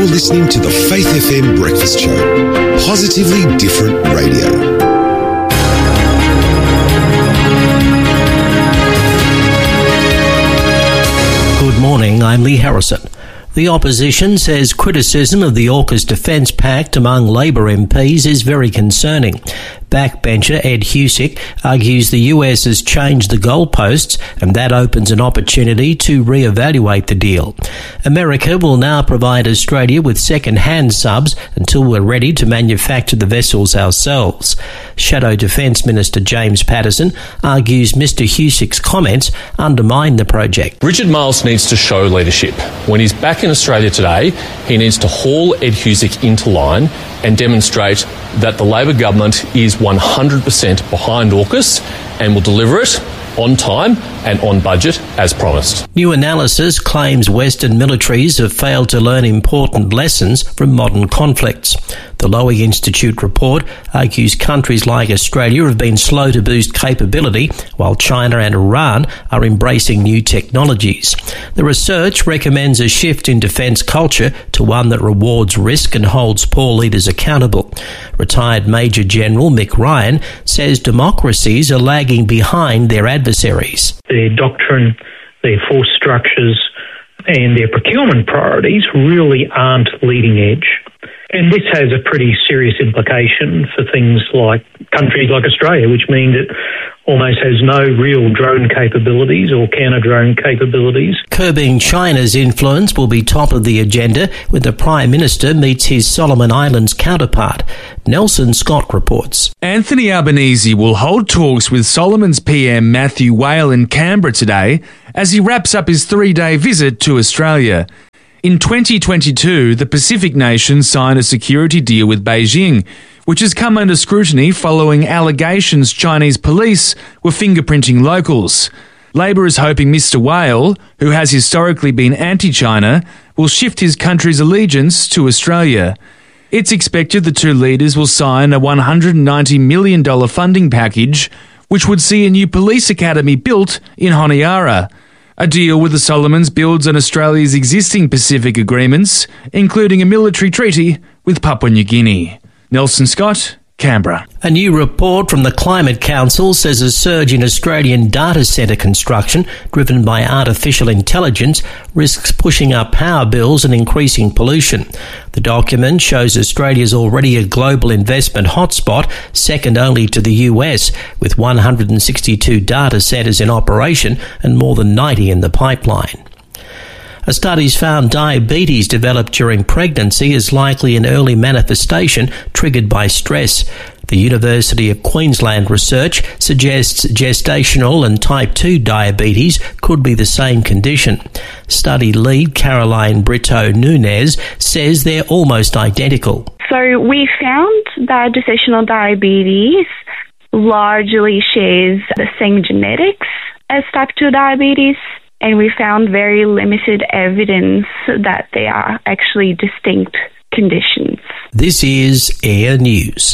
You're listening to the Faith FM Breakfast Show. Positively different radio. Good morning, I'm Lee Harrison. The opposition says criticism of the AUKUS Defence Pact among Labor MPs is very concerning. Backbencher Ed Husic argues the US has changed the goalposts and that opens an opportunity to re-evaluate the deal. America will now provide Australia with second-hand subs until we're ready to manufacture the vessels ourselves. Shadow Defence Minister James Patterson argues Mr Husic's comments undermine the project. Richard Marles needs to show leadership. When he's back in Australia today, he needs to haul Ed Husic into line and demonstrate that the Labor government is 100% behind AUKUS and will deliver it on time and on budget as promised. New analysis claims Western militaries have failed to learn important lessons from modern conflicts. The Lowy Institute report argues countries like Australia have been slow to boost capability, while China and Iran are embracing new technologies. The research recommends a shift in defence culture to one that rewards risk and holds poor leaders accountable. Retired Major General Mick Ryan says democracies are lagging behind their adversaries. Their doctrine, their force structures and their procurement priorities really aren't leading edge. And this has a pretty serious implication for things like countries like Australia, which means it almost has no real drone capabilities or counter-drone capabilities. Curbing China's influence will be top of the agenda when the Prime Minister meets his Solomon Islands counterpart. Nelson Scott reports. Anthony Albanese will hold talks with Solomon's PM Matthew Whale in Canberra today as he wraps up his 3-day visit to Australia. In 2022, the Pacific nations signed a security deal with Beijing, which has come under scrutiny following allegations Chinese police were fingerprinting locals. Labor is hoping Mr Whale, who has historically been anti-China, will shift his country's allegiance to Australia. It's expected the two leaders will sign a $190 million funding package, which would see a new police academy built in Honiara. A deal with the Solomons builds on Australia's existing Pacific agreements, including a military treaty with Papua New Guinea. Nelson Scott, Canberra. A new report from the Climate Council says a surge in Australian data centre construction, driven by artificial intelligence, risks pushing up power bills and increasing pollution. The document shows Australia is already a global investment hotspot, second only to the US, with 162 data centres in operation and more than 90 in the pipeline. A study's found diabetes developed during pregnancy is likely an early manifestation triggered by stress. The University of Queensland research suggests gestational and type 2 diabetes could be the same condition. Study lead Caroline Brito Nunez says they're almost identical. So we found that gestational diabetes largely shares the same genetics as type 2 diabetes. And we found very limited evidence that they are actually distinct conditions. This is Air News.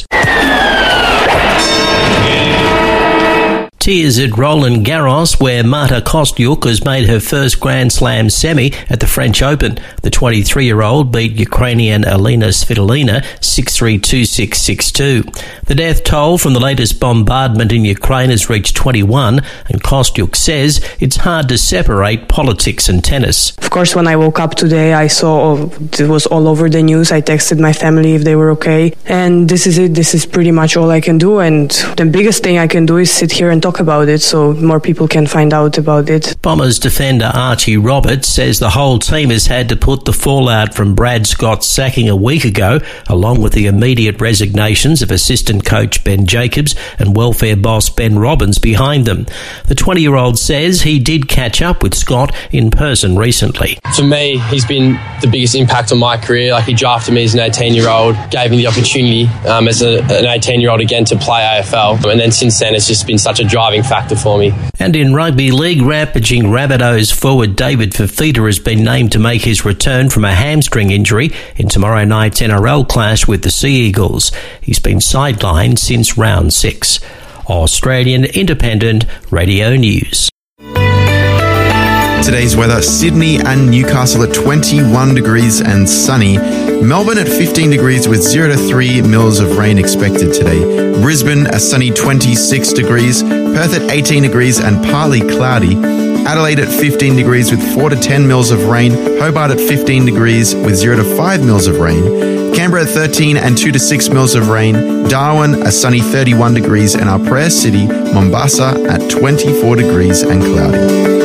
Tears at Roland Garros, where Marta Kostyuk has made her first Grand Slam semi at the French Open. The 23-year-old beat Ukrainian Elena Svitolina 6-3, 2-6, 6-2. The death toll from the latest bombardment in Ukraine has reached 21, and Kostyuk says it's hard to separate politics and tennis. Of course, when I woke up today, I saw it was all over the news. I texted my family if they were okay. And this is it. This is pretty much all I can do. And the biggest thing I can do is sit here and talk about it so more people can find out about it. Bombers defender Archie Roberts says the whole team has had to put the fallout from Brad Scott's sacking a week ago, along with the immediate resignations of assistant coach Ben Jacobs and welfare boss Ben Robbins behind them. The 20-year-old says he did catch up with Scott in person recently. For me, he's been the biggest impact on my career. Like, he drafted me as an 18-year-old, gave me the opportunity as an 18-year-old again to play AFL. And then since then, it's just been such a driving factor for me. And in rugby league, rampaging Rabbitohs forward David Fifita has been named to make his return from a hamstring injury in tomorrow night's NRL clash with the Sea Eagles. He's been sidelined since round 6. Australian Independent Radio News. Today's weather, Sydney and Newcastle at 21 degrees and sunny. Melbourne at 15 degrees with 0 to 3 mils of rain expected today. Brisbane a sunny 26 degrees. Perth at 18 degrees and partly cloudy. Adelaide at 15 degrees with 4 to 10 mils of rain. Hobart at 15 degrees with 0 to 5 mils of rain. Canberra at 13 and 2 to 6 mils of rain. Darwin a sunny 31 degrees and our prayer city, Mombasa, at 24 degrees and cloudy.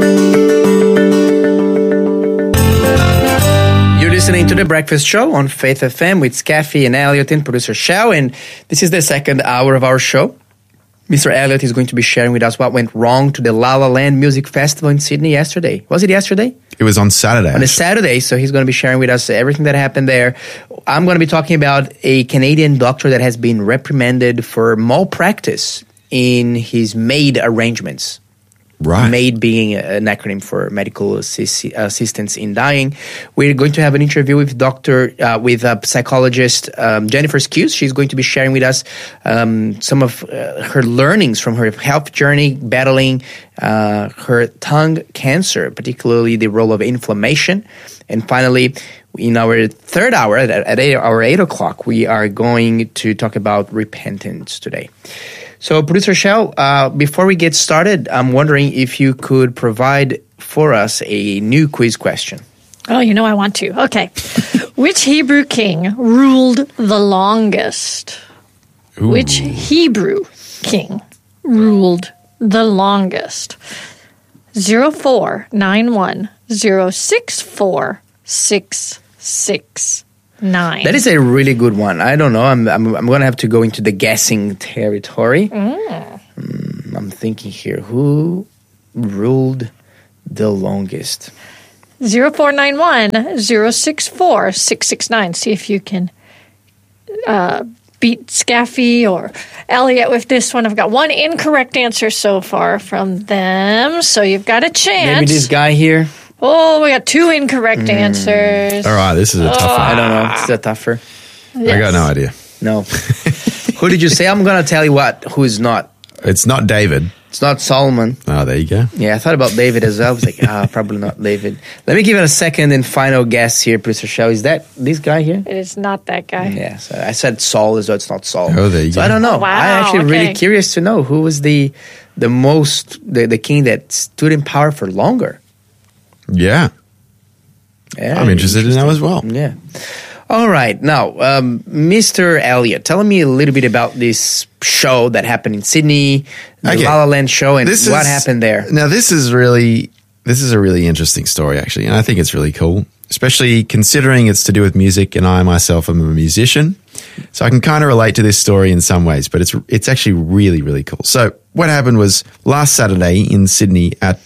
Listening to The Breakfast Show on Faith FM with Scaffy and Elliot and producer Shao, and this is the second hour of our show. Mr. Elliot is going to be sharing with us what went wrong to the La La Land Music Festival in Sydney yesterday. Was it yesterday? It was on Saturday. On a Saturday, so he's going to be sharing with us everything that happened there. I'm going to be talking about a Canadian doctor that has been reprimanded for malpractice in his MAID arrangements. Right. MAID being an acronym for Medical Assistance in Dying. We're going to have an interview with psychologist Jennifer Skews. She's going to be sharing with us some of her learnings from her health journey, battling her tongue cancer, particularly the role of inflammation. And finally, in our third hour, at 8 o'clock, we are going to talk about repentance today. So, Producer Shell, before we get started, I'm wondering if you could provide for us a new quiz question. Oh, I want to. Okay. Which Hebrew king ruled the longest? Ooh. Which Hebrew king ruled the longest? 0491 064 669. That is a really good one. I don't know. I'm going to have to go into the guessing territory. I'm thinking here. Who ruled the longest? 0491 064 669. See if you can beat Scaffy or Elliot with this one. I've got one incorrect answer so far from them, so you've got a chance. Maybe this guy here. Oh, we got two incorrect answers. All right, this is a tough one. I don't know. This is a tougher. Yes. I got no idea. No. Who did you say? I'm going to tell you who is not. It's not David. It's not Solomon. Oh, there you go. Yeah, I thought about David as well. I was like, probably not David. Let me give it a second and final guess here, Producer Show. Is that this guy here? It is not that guy. Yeah, so I said Saul as though it's not Saul. Oh, there you go. I don't know. Oh, wow, I'm actually really curious to know who was the king that stood in power for longer. Yeah. I'm interested to know as well. Yeah. All right. Now, Mr. Elliot, tell me a little bit about this show that happened in Sydney, the La La Land show, and what happened there. Now, this is a really interesting story, actually, and I think it's really cool, especially considering it's to do with music, and I myself am a musician, so I can kind of relate to this story in some ways, but it's actually really, really cool. So what happened was last Saturday in Sydney at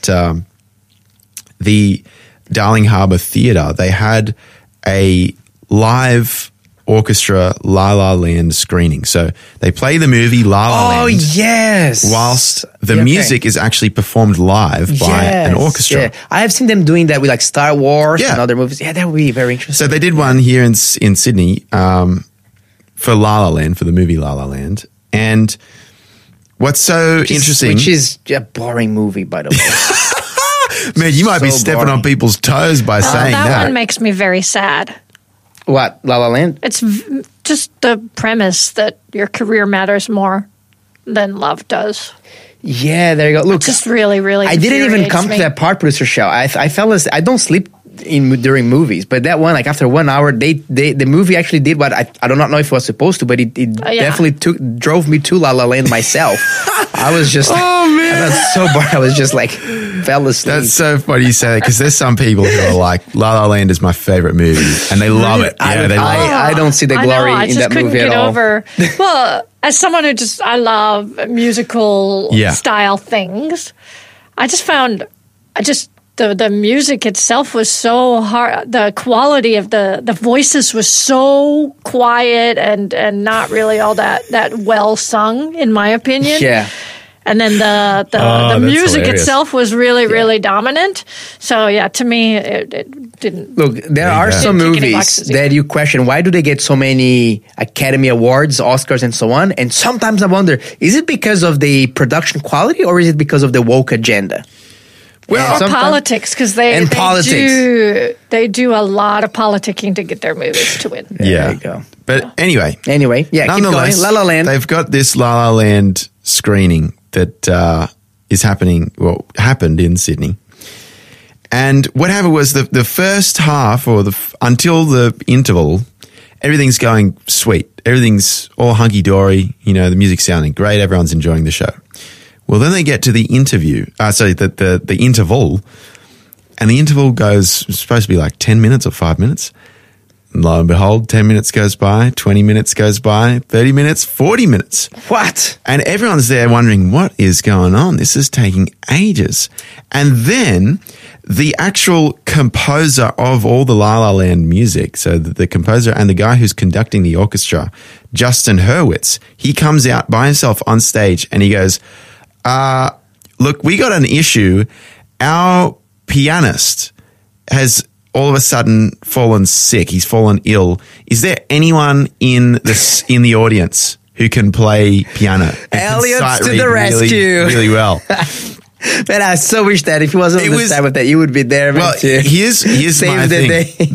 the Darling Harbour Theatre, they had a live orchestra La La Land screening. So they play the movie La La Land. Oh, yes. Whilst the music is actually performed live by an orchestra. Yeah. I have seen them doing that with like Star Wars and other movies. Yeah, that would be very interesting. So they did one here in Sydney for La La Land, for the movie La La Land. And what's so interesting... Which is a boring movie, by the way. Man, you might be stepping on people's toes by saying that. That one makes me very sad. What, La La Land? It's just the premise that your career matters more than love does. Yeah, there you go. Look, just really, really. I didn't even come to that part, Producer Show. I fell asleep. I don't sleep during movies, but that one, like after 1 hour, the movie actually did what I do not know if it was supposed to, but it definitely drove me to La La Land myself. I was just, I was so bored. I was just like, fell asleep. That's so funny you say that, because there's some people who are like, La La Land is my favorite movie, and they love it. I don't see the glory in that movie at all. Well, as someone who I love musical style things, the music itself was so hard. The quality of the voices was so quiet and not really all that well sung, in my opinion. Yeah. And then the music itself was really, really dominant. So, yeah, to me, it didn't. Look, there are some movies that you question, why do they get so many Academy Awards, Oscars, and so on? And sometimes I wonder, is it because of the production quality or is it because of the woke agenda? Well, or politics, because they do a lot of politicking to get their movies to win. Yeah. There you go. But anyway, yeah, keep going. La La Land. They've got this La La Land screening that is happened in Sydney. And what happened was the first half until the interval, everything's going sweet. Everything's all hunky-dory. The music's sounding great. Everyone's enjoying the show. Well, then they get to the the interval, and the interval goes, it's supposed to be like 10 minutes or 5 minutes. And lo and behold, 10 minutes goes by, 20 minutes goes by, 30 minutes, 40 minutes. What? And everyone's there wondering, what is going on? This is taking ages. And then the actual composer of all the La La Land music, so the composer and the guy who's conducting the orchestra, Justin Hurwitz, he comes out by himself on stage and he goes, look, we got an issue. Our pianist has all of a sudden fallen sick. He's fallen ill. Is there anyone in the audience who can play piano? Elliot's to the rescue. Really well. Man, I so wish that if he wasn't on the side with that, you would be there. Well, here's my thing.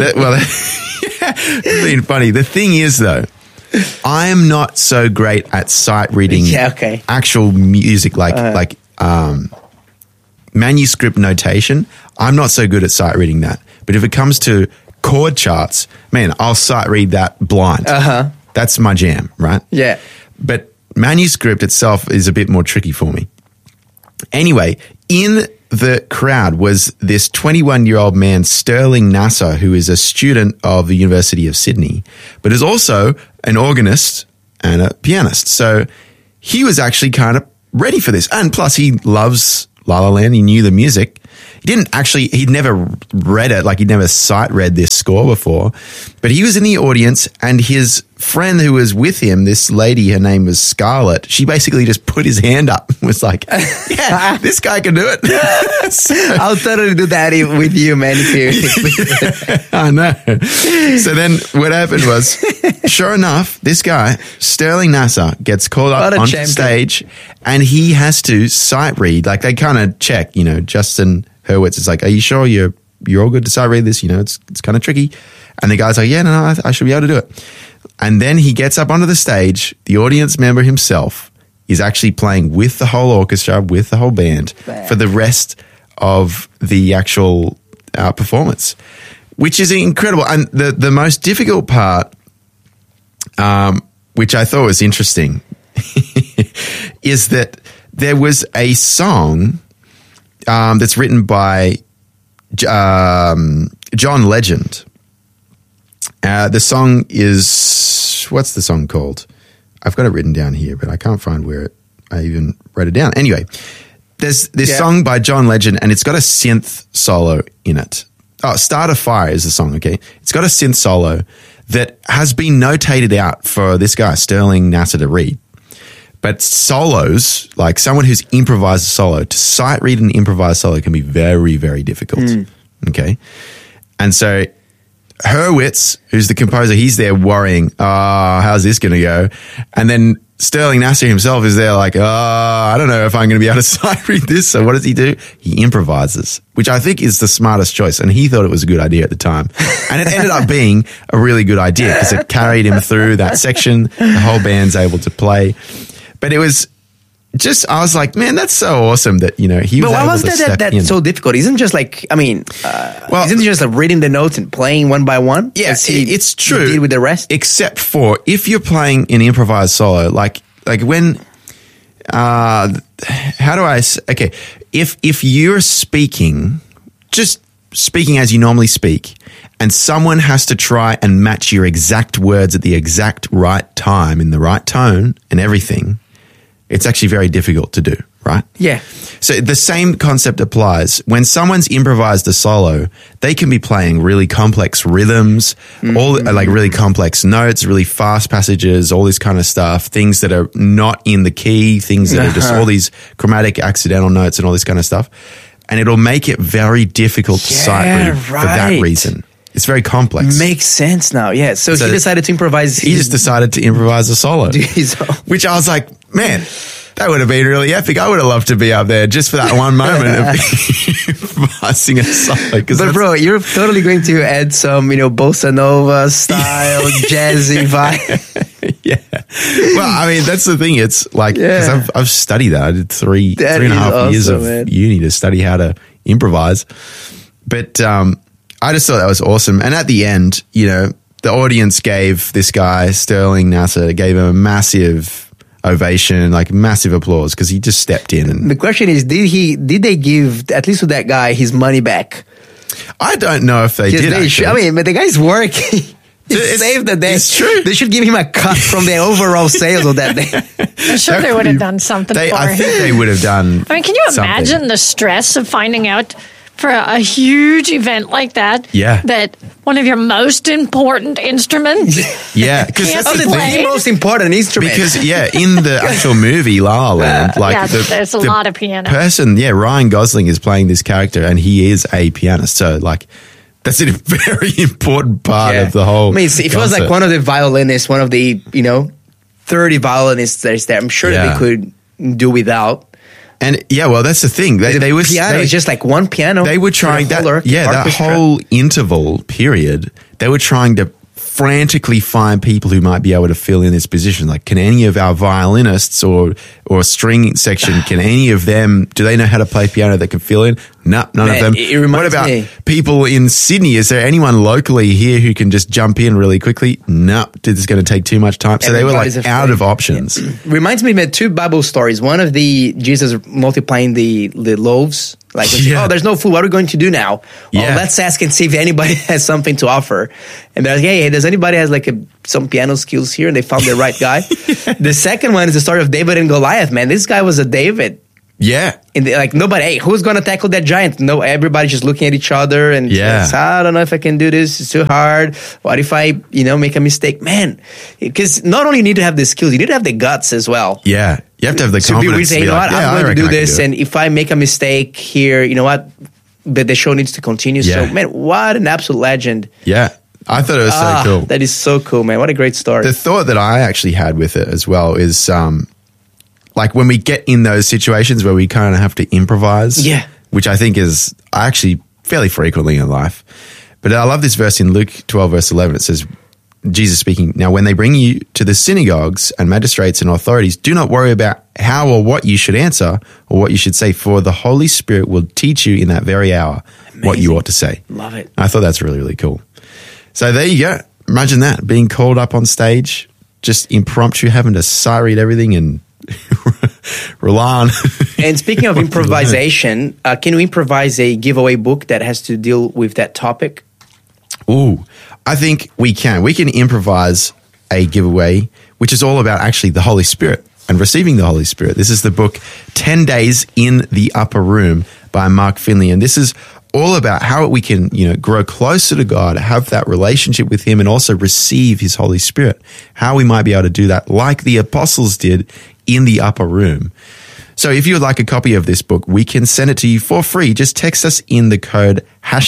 It's been funny. The thing is, though, I am not so great at sight reading actual music like manuscript notation. I'm not so good at sight reading that. But if it comes to chord charts, man, I'll sight read that blind. That's my jam, right? Yeah. But manuscript itself is a bit more tricky for me. Anyway, in the crowd was this 21-year-old man, Sterling Nasser, who is a student of the University of Sydney, but is also an organist and a pianist. So he was actually kind of ready for this. And plus, he loves La La Land. He knew the music. He'd never read it, he'd never sight read this score before, but he was in the audience and his friend who was with him, this lady, her name was Scarlett, she basically just put his hand up and was like, yeah, this guy can do it. I'll totally do that with you, man. I know. So then what happened was, sure enough, this guy, Sterling Nasser, gets called up onto stage and he has to sight read. They kind of check, Justin Hurwitz is like, are you sure you're all good to sight read this? It's kind of tricky. And the guy's like, yeah, no, I should be able to do it. And then he gets up onto the stage. The audience member himself is actually playing with the whole orchestra, with the whole band for the rest of the actual performance, which is incredible. And the most difficult part, which I thought was interesting, is that there was a song that's written by John Legend. The song is, what's the song called? I've got it written down here, but I can't find where I even wrote it down. Anyway, there's this song by John Legend, and it's got a synth solo in it. Oh, Start a Fire is the song, okay? It's got a synth solo that has been notated out for this guy, Sterling Nasser, to read. But solos, like someone who's improvised a solo, to sight read an improvised solo can be very, very difficult. Okay? And so Hurwitz, who's the composer, he's there worrying, how's this going to go? And then Sterling Nasser himself is there like, I don't know if I'm going to be able to sight read this. So what does he do? He improvises, which I think is the smartest choice. And he thought it was a good idea at the time. And it ended up being a really good idea because it carried him through that section. The whole band's able to play. But it was just, I was like, man, that's so awesome that, he was able to step in. But why was that's so difficult? Isn't just isn't it just reading the notes and playing one by one? Yeah, it's true. You did with the rest? Except for if you're playing an improvised solo, like when, how do I, okay, if you're speaking, just speaking as you normally speak, and someone has to try and match your exact words at the exact right time in the right tone and everything, it's actually very difficult to do, right? Yeah. So the same concept applies. When someone's improvised a solo, they can be playing really complex rhythms, all like really complex notes, really fast passages, all this kind of stuff, things that are not in the key, things that are just all these chromatic accidental notes and all this kind of stuff. And it'll make it very difficult to sight read for that reason. It's very complex. Makes sense now. Yeah. So he decided to improvise. He just decided to improvise a solo, which I was like, man, That would have been really epic. I would have loved to be up there just for that one moment of singing a song. But bro, you're totally going to add some, bossa nova style, jazzy vibe. Yeah. Well, I mean, that's the thing. It's like, because I've studied that. I did three and a half years of uni to study how to improvise. But I just thought that was awesome. And at the end, the audience gave this guy, Sterling Nasser, gave him a massive ovation, like massive applause, because he just stepped in. And the question is, did they give, at least to that guy, his money back? I don't know if they did. But the guy's working. He saved the day. It's true. They should give him a cut from the overall sales of that day. I'm sure they would have done something for him. I think they would have done. I mean, can you imagine the stress of finding out for a huge event like that? Yeah. That one of your most important instruments. Yeah, because that's the most important instrument. Because in the actual movie La La Land, there's a lot of piano. Ryan Gosling is playing this character, and he is a pianist. So that's a very important part of the whole. I mean, if it was like one of the violinists, one of the 30 violinists that is there, I'm sure that they could do without. And that's the thing. They were piano is just like one piano. They were trying that whole interval period. They were trying to frantically find people who might be able to fill in this position. Like, can any of our violinists or string section, can any of them, do they know how to play piano that can fill in? No, none of them. What about people in Sydney? Is there anyone locally here who can just jump in really quickly? No, this is going to take too much time. So they were like out of options. Reminds me of two Bible stories. One of Jesus multiplying the loaves. Like, there's no food. What are we going to do now? Well, let's ask and see if anybody has something to offer. And they're like, hey, does anybody has some piano skills here? And they found the right guy. The second one is the story of David and Goliath, man. This guy was a David. Yeah. And nobody, hey, who's going to tackle that giant? No, everybody's just looking at each other and says, I don't know if I can do this. It's too hard. What if I, make a mistake? Man, because not only you need to have the skills, you need to have the guts as well. Yeah. You have to have the confidence to be like, I'm going to do this. And if I make a mistake here, you know what? The show needs to continue. Yeah. So, man, what an absolute legend. Yeah. I thought it was so cool. That is so cool, man. What a great story. The thought that I actually had with it as well is, like when we get in those situations where we kind of have to improvise, which I think is actually fairly frequently in life. But I love this verse in Luke 12, verse 11. It says, Jesus speaking, now when they bring you to the synagogues and magistrates and authorities, do not worry about how or what you should answer or what you should say, for the Holy Spirit will teach you in that very hour what you ought to say. Love it. I thought that's really, really cool. So there you go. Imagine that, being called up on stage, just impromptu, having to sight read everything and rely on. And speaking of improvisation, can we improvise a giveaway book that has to deal with that topic? Ooh, I think we can. We can improvise a giveaway, which is all about actually the Holy Spirit and receiving the Holy Spirit. This is the book 10 Days in the Upper Room by Mark Finley. And this is all about how we can, grow closer to God, have that relationship with Him, and also receive His Holy Spirit. How we might be able to do that like the apostles did in the upper room. So if you would like a copy of this book, we can send it to you for free. Just text us in the code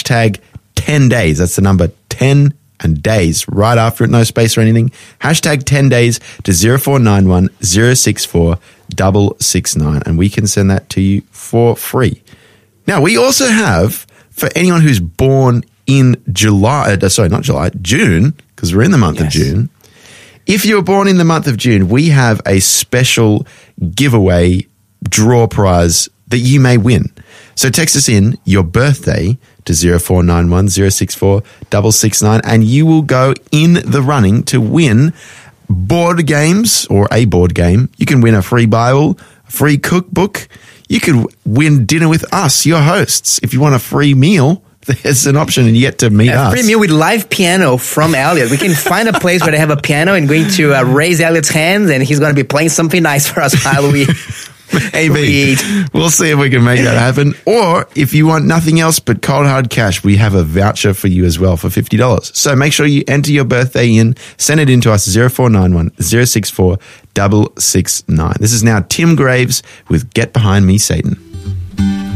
#10days. That's the number 10 and days right after it, no space or anything. #10days to 0491 064 669. And we can send that to you for free. Now, we also have, for anyone who's born in June, because we're in the month of June. If you were born in the month of June, we have a special giveaway draw prize that you may win. So text us in your birthday to 0491 064 669 and you will go in the running to win board games or a board game. You can win a free Bible, a free cookbook. You could win dinner with us, your hosts. If you want a free meal, there's an option and you get to meet us. A free meal with live piano from Elliot. We can find a place where they have a piano and going to raise Elliot's hands and he's going to be playing something nice for us while we eat. We'll see if we can make that happen. Or if you want nothing else but cold hard cash, we have a voucher for you as well for $50. So make sure you enter your birthday in, send it in to us 0491 064 669. This is now Tim Graves with Get Behind Me, Satan.